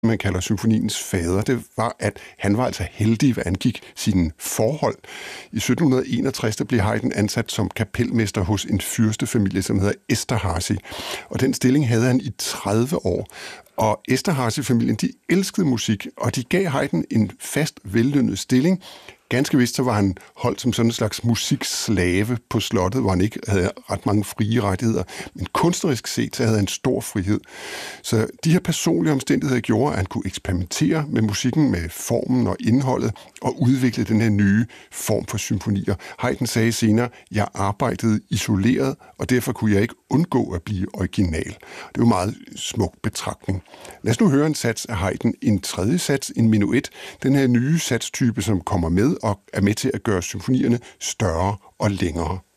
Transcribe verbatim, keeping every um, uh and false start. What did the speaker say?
man kalder symfoniens fader, det var, at han var altså heldig, hvad angik sine forhold. I sytten enogtres der blev Haydn ansat som kapelmester hos en fyrstefamilie, som hedder Esterházy. Og den stilling havde han i tredive år. Og Esterházy-familien, de elskede musik, og de gav Haydn en fast, vellønnet stilling. Ganske vist så var han holdt som sådan en slags musikslave på slottet, hvor han ikke havde ret mange frie rettigheder. Men kunstnerisk set, så havde han stor frihed. Så de her personlige omstændigheder gjorde, at han kunne eksperimentere med musikken, med formen og indholdet, og udvikle den her nye form for symfonier. Haydn sagde senere, jeg arbejdede isoleret, og derfor kunne jeg ikke undgå at blive original. Det er jo en meget smuk betragtning. Lad os nu høre en sats af Haydn, en tredje sats, en menuet, den her nye satstype, som kommer med og er med til at gøre symfonierne større og længere.